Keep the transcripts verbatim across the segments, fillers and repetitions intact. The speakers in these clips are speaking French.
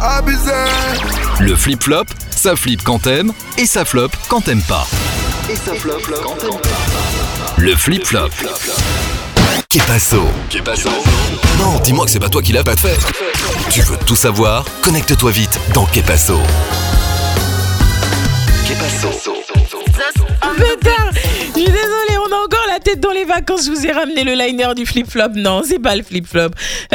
abusé. Le flip-flop, ça flippe quand t'aimes et ça flop quand t'aimes pas. Et ça flop quand t'aimes pas. Le flip-flop. Qu'est passo? Qu'est passo? Non, dis-moi que c'est pas toi qui l'as pas fait. Tu veux tout savoir? Connecte-toi vite dans Qu'est passo. Qu'est passo? Putain, je suis désolée, on a encore la tête dans les vacances. Je vous ai ramené le liner du flip-flop. Non, c'est pas le flip-flop.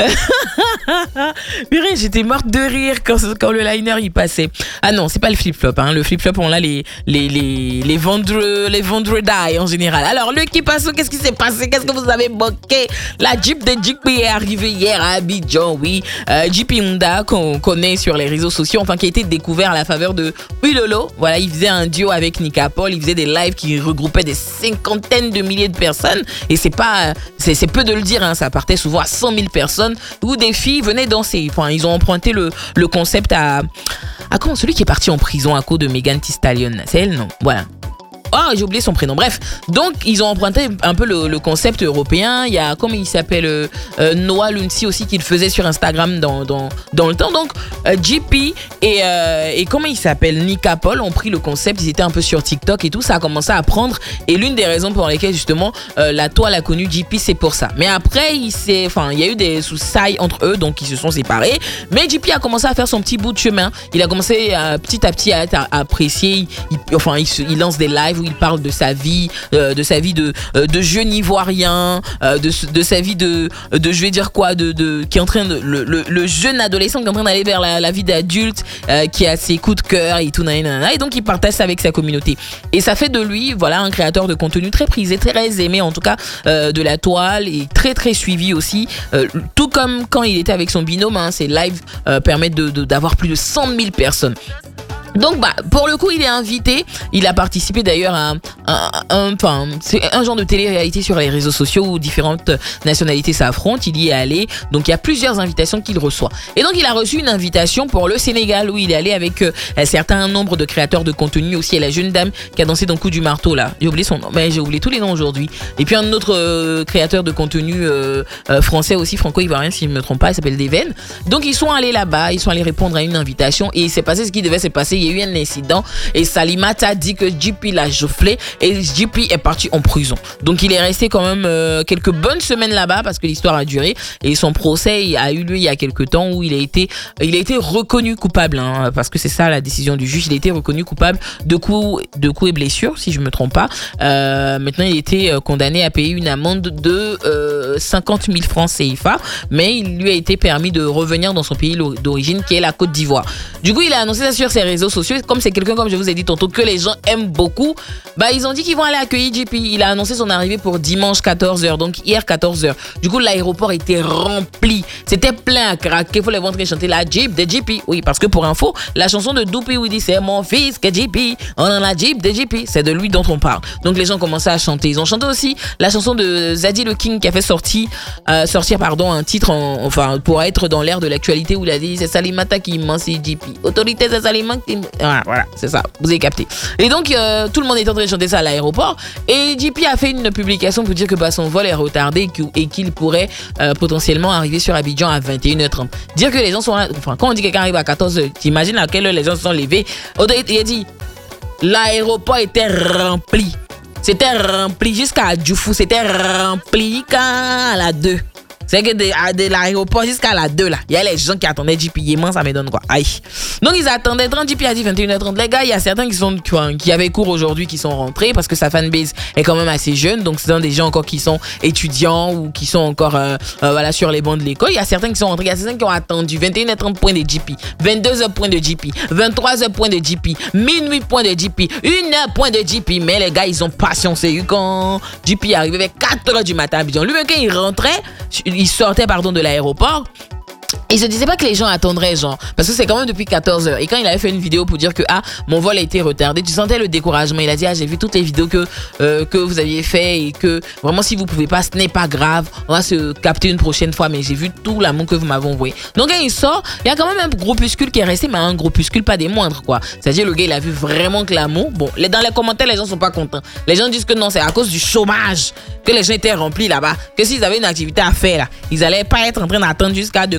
Purée, j'étais morte de rire quand, quand le liner il passait. Ah non, c'est pas le flip-flop. Hein. Le flip-flop, on l'a les les les les vendredi les vendredi en général. Alors le qui passe, qu'est-ce qui s'est passé? Qu'est-ce que vous avez manqué? La Jeep de J P est arrivée hier à Abidjan. Oui, euh, J P Honda qu'on connaît sur les réseaux sociaux, enfin qui a été découvert à la faveur de Ulolo. Voilà, il faisait un duo avec Nika Paul. Il faisait des lives qui regroupaient des cinquantaines de milliers de personnes. Et c'est pas, c'est, c'est peu de le dire, hein, ça partait souvent à cent mille personnes où des filles venaient danser. Enfin, ils ont emprunté le, le concept à, à comment, celui qui est parti en prison à cause de Megan Thee Stallion. C'est elle, non? Voilà. Oh, j'ai oublié son prénom. Bref, donc ils ont emprunté un peu le, le concept européen. Il y a, comment il s'appelle, euh, euh, Noah Lunsi aussi qui le faisait sur Instagram dans, dans, dans le temps. Donc euh, J P et, euh, et comment il s'appelle, Nika Paul ont pris le concept. Ils étaient un peu sur TikTok et tout. Ça a commencé à prendre. Et l'une des raisons pour lesquelles justement euh, la toile a connu J P, c'est pour ça. Mais après, il s'est, enfin, il y a eu des soussailles entre eux, donc ils se sont séparés. Mais J P a commencé à faire son petit bout de chemin. Il a commencé euh, petit à petit à être apprécié. Il, enfin, il, se, il lance des lives où il parle de sa vie, euh, de sa vie de, euh, de jeune ivoirien, euh, de, de sa vie de, de, je vais dire quoi, de, de, qui est en train de, le, le, le jeune adolescent qui est en train d'aller vers la, la vie d'adulte, euh, qui a ses coups de cœur et tout, nanana, et donc il partage ça avec sa communauté. Et ça fait de lui, voilà, un créateur de contenu très prisé, très aimé en tout cas euh, de la toile et très très suivi aussi, euh, tout comme quand il était avec son binôme, hein, ses lives euh, permettent de, de, d'avoir plus de cent mille personnes. Donc bah pour le coup il est invité, il a participé d'ailleurs à un, un, un, enfin, c'est un genre de télé-réalité sur les réseaux sociaux où différentes nationalités s'affrontent, il y est allé, donc il y a plusieurs invitations qu'il reçoit. Et donc il a reçu une invitation pour le Sénégal où il est allé avec euh, un certain nombre de créateurs de contenu, aussi la jeune dame qui a dansé dans le coup du marteau là, j'ai oublié son nom, mais j'ai oublié tous les noms aujourd'hui. Et puis un autre euh, créateur de contenu euh, euh, français aussi, franco-ivoirien si je ne me trompe pas, il s'appelle Deven. Donc ils sont allés là-bas, ils sont allés répondre à une invitation et il s'est passé ce qui devait se passer. Il y a eu un incident et Salimata a dit que J P l'a joufflé et J P est parti en prison. Donc il est resté quand même euh, quelques bonnes semaines là-bas parce que l'histoire a duré et son procès a eu lieu il y a quelques temps où il a été, il a été reconnu coupable, hein, parce que c'est ça la décision du juge. Il a été reconnu coupable de coups, de coups et blessures si je me trompe pas. Euh, maintenant il était condamné à payer une amende de euh, cinquante mille francs C F A, mais il lui a été permis de revenir dans son pays d'origine qui est la Côte d'Ivoire. Du coup il a annoncé ça sur ses réseaux sociaux. Comme c'est quelqu'un, comme je vous ai dit tantôt, que les gens aiment beaucoup, bah ils ont dit qu'ils vont aller accueillir J P. Il a annoncé son arrivée pour dimanche quatorze heures, donc hier quatorze heures. Du coup l'aéroport était rempli, c'était plein à craquer. Il faut les voir en train de chanter la Jeep de J P. Oui, parce que pour info, la chanson de Doopy où il dit c'est mon fils que J P, on a la Jeep de J P, c'est de lui dont on parle. Donc les gens commençaient à chanter. Ils ont chanté aussi la chanson de Zaddy le King qui a fait sortir, euh, sortir pardon, un titre en, enfin pour être dans l'air de l'actualité où il a dit c'est Salimata qui m'enseign J P. Autorité c'est Salimata qui voilà, voilà, c'est ça, vous avez capté. Et donc euh, tout le monde est en train de chanter ça à l'aéroport et J P a fait une publication pour dire que bah, son vol est retardé et qu'il pourrait euh, potentiellement arriver sur Abidjan à vingt et une heures trente. Dire que les gens sont là, enfin quand on dit que quelqu'un arrive à quatorze heures, t'imagines à quelle heure les gens se sont levés. Il a dit l'aéroport était rempli, c'était rempli jusqu'à Djoufou, c'était rempli qu'à la deux. C'est que de, de l'aéroport jusqu'à la deux là, il y a les gens qui attendaient J P. Yéman, ça me donne quoi. Aïe. Donc ils attendaient trente, J P a dit vingt et une heures trente. Les gars, il y a certains qui sont qui avaient cours aujourd'hui qui sont rentrés parce que sa fanbase est quand même assez jeune. Donc c'est des gens encore qui sont étudiants ou qui sont encore euh, euh, voilà sur les bancs de l'école. Il y a certains qui sont rentrés, il y a certains qui ont attendu vingt et une heures trente point de J P, vingt-deux heures point de J P, vingt-trois heures point de J P, minuit point de J P, une heure point de J P. Mais les gars, ils ont patienté quand J P est arrivé vers quatre heures du matin à Abidjan. Lui-même quand il rentrait, il sortait pardon de l'aéroport. Il se disait pas que les gens attendraient, genre, parce que c'est quand même depuis quatorze heures. Et quand il avait fait une vidéo pour dire que ah mon vol a été retardé, tu sentais le découragement. Il a dit ah j'ai vu toutes les vidéos que euh, que vous aviez fait et que vraiment si vous pouvez pas, ce n'est pas grave. On va se capter une prochaine fois. Mais j'ai vu tout l'amour que vous m'avez envoyé. Donc quand il sort, il y a quand même un groupuscule qui est resté, mais un groupuscule pas des moindres quoi. C'est-à-dire le gars il a vu vraiment que l'amour. Bon, les, dans les commentaires les gens sont pas contents. Les gens disent que non c'est à cause du chômage que les gens étaient remplis là-bas. Que s'ils avaient une activité à faire là, ils allaient pas être en train d'attendre jusqu'à de quatorze heures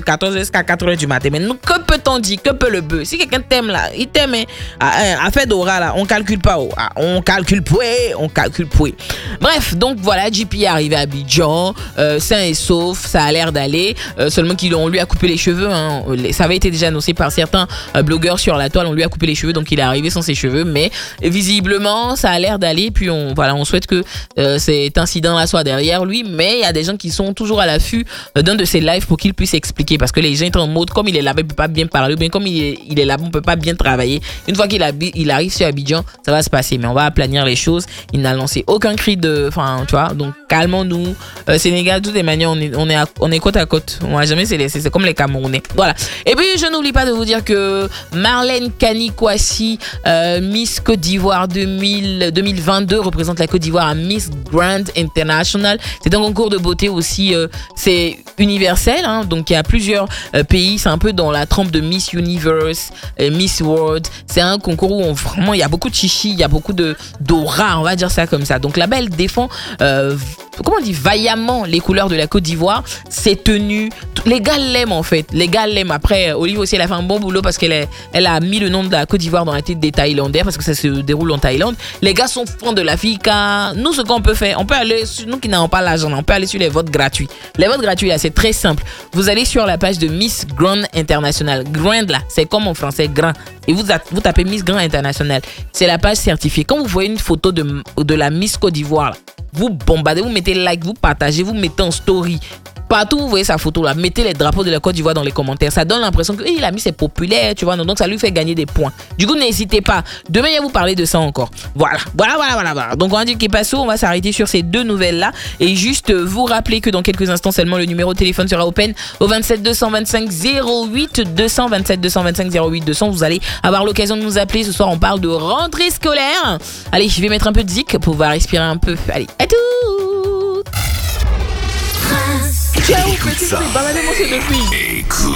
jusqu'à quatre heures du matin. Mais nous, que peut-on dire? Que peut le bœuf? Si quelqu'un t'aime là, il t'aime. Hein. À, à faire d'aura là, on calcule pas. Oh. Ah, on calcule poué, on calcule poué. Bref, donc voilà, J P est arrivé à Abidjan, euh, sain et sauf, ça a l'air d'aller. Euh, seulement qu'on lui a coupé les cheveux. Hein. Ça avait été déjà annoncé par certains euh, blogueurs sur la toile. On lui a coupé les cheveux, donc il est arrivé sans ses cheveux. Mais visiblement, ça a l'air d'aller. Puis on, voilà, on souhaite que euh, cet incident-là soit derrière lui. Mais il y a des gens qui sont toujours à l'affût d'un de ses lives pour qu'il puisse expliquer. Parce que les gens sont en mode, comme il est là-bas, il ne peut pas bien parler. Ou bien comme il est, il est là-bas, on ne peut pas bien travailler. Une fois qu'il il arrive sur Abidjan, ça va se passer. Mais on va aplanir les choses. Il n'a lancé aucun cri de... Enfin, tu vois, donc calmons-nous. Euh, Sénégal, de toutes les manières, on est, on est, à, on est côte à côte. On va jamais se laisser. C'est comme les Camerounais. Voilà. Et puis, je n'oublie pas de vous dire que Marlène Kani-Kwasi, euh, Miss Côte d'Ivoire deux mille, deux mille vingt-deux, représente la Côte d'Ivoire à Miss Grand International. C'est un concours de beauté aussi. Euh, c'est universel. Hein, donc, il y a plusieurs euh, pays. C'est un peu dans la trempe de Miss Universe, euh, Miss World. C'est un concours où on, vraiment, il y a beaucoup de chichi, il y a beaucoup de d'aura, on va dire ça comme ça. Donc, là-bas, elle défend... Euh, comment on dit, vaillamment les couleurs de la Côte d'Ivoire, ses tenues, les gars l'aiment en fait, les gars l'aiment. Après, Olive aussi, elle a fait un bon boulot parce qu'elle est, elle a mis le nom de la Côte d'Ivoire dans la tête des Thaïlandais parce que ça se déroule en Thaïlande. Les gars sont fans de la fille car nous, ce qu'on peut faire, on peut aller, sur, nous qui n'avons pas l'argent, on peut aller sur les votes gratuits. Les votes gratuits là, c'est très simple. Vous allez sur la page de Miss Grand International. Grand là, c'est comme en français grand. Et vous, vous tapez Miss Grand International. C'est la page certifiée. Quand vous voyez une photo de, de la Miss Côte d'Ivoire là, vous bombardez, vous mettez like, vous partagez, vous mettez en story. Partout où vous voyez sa photo là, mettez les drapeaux de la Côte d'Ivoire dans les commentaires. Ça donne l'impression que hey, la Miss est populaire, tu vois. Donc ça lui fait gagner des points. Du coup, n'hésitez pas. Demain, il va vous parler de ça encore. Voilà, voilà, voilà, voilà. voilà. Donc on va dire qu'il passe, on va s'arrêter sur ces deux nouvelles là. Et juste vous rappeler que dans quelques instants seulement, le numéro de téléphone sera open au vingt-sept deux cent vingt-cinq zéro huit deux cents, vingt-sept deux cent vingt-cinq zéro huit deux cents. Vous allez avoir l'occasion de nous appeler. Ce soir, on parle de rentrée scolaire. Allez, je vais mettre un peu de zik pour pouvoir respirer un peu. Allez, à tout. Ciao, petit, baladez-moi ces deux filles.